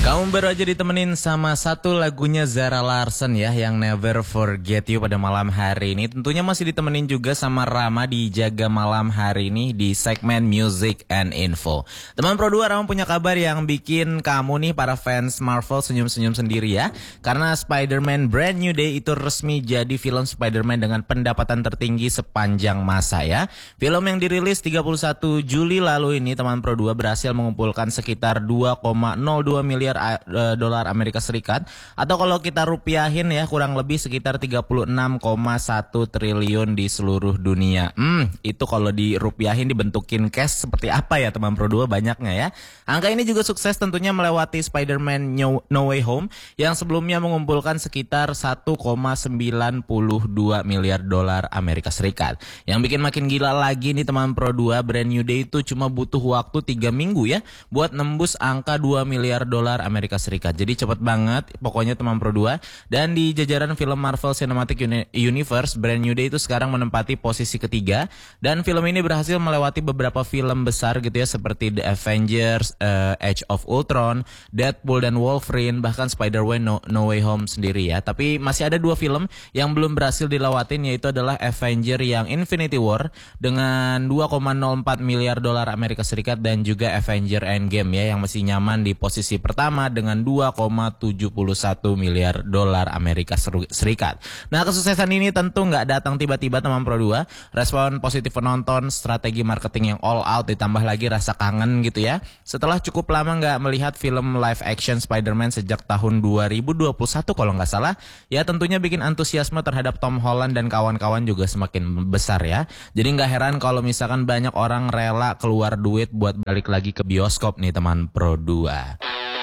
Kamu baru aja ditemenin sama satu lagunya Zara Larsson ya, yang Never Forget You pada malam hari ini. Tentunya masih ditemenin juga sama Rama di Jaga Malam hari ini di segmen Music and Info. Teman Pro 2, Rama punya kabar yang bikin kamu nih para fans Marvel senyum-senyum sendiri ya. Karena Spider-Man Brand New Day itu resmi jadi film Spider-Man dengan pendapatan tertinggi sepanjang masa ya. Film yang dirilis 31 Juli lalu ini, teman Pro 2, berhasil mengumpulkan sekitar 2,02 miliar dolar Amerika Serikat, atau kalau kita rupiahin ya kurang lebih sekitar 36,1 triliun di seluruh dunia. Itu kalau dirupiahin dibentukin cash seperti apa ya teman Pro 2, banyaknya ya. Angka ini juga sukses tentunya melewati Spider-Man No Way Home yang sebelumnya mengumpulkan sekitar 1,92 miliar dolar Amerika Serikat. Yang bikin makin gila lagi nih teman Pro 2, Brand New Day itu cuma butuh waktu 3 minggu ya buat nembus angka 2 miliar dolar Amerika Serikat. Jadi cepet banget pokoknya teman Pro 2. Dan di jajaran film Marvel Cinematic Universe, Brand New Day itu sekarang menempati posisi ketiga. Dan film ini berhasil melewati beberapa film besar gitu ya, seperti The Avengers, Age of Ultron, Deadpool dan Wolverine, bahkan Spider-Man No Way Home sendiri ya. Tapi masih ada 2 film yang belum berhasil dilewatin, yaitu adalah Avenger yang Infinity War dengan 2,04 miliar dolar Amerika Serikat, dan juga Avenger Endgame ya yang masih nyaman di posisi pertama dengan 2,71 miliar dolar Amerika Serikat. Nah, kesuksesan ini tentu nggak datang tiba-tiba teman Pro 2. Respon positif penonton, strategi marketing yang all out, ditambah lagi rasa kangen gitu ya. Setelah cukup lama nggak melihat film live action Spider-Man sejak tahun 2021 kalau nggak salah, ya tentunya bikin antusiasme terhadap Tom Holland dan kawan-kawan juga semakin besar ya. Jadi nggak heran kalau misalkan banyak orang rela keluar duit buat balik lagi ke bioskop nih teman Pro 2.